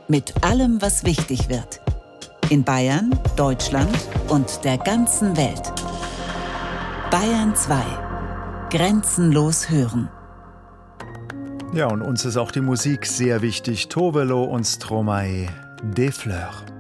Mit allem, was wichtig wird. In Bayern, Deutschland und der ganzen Welt. Bayern 2. Grenzenlos hören. Ja, und uns ist auch die Musik sehr wichtig. Tovelo und Stromae, Des Fleurs.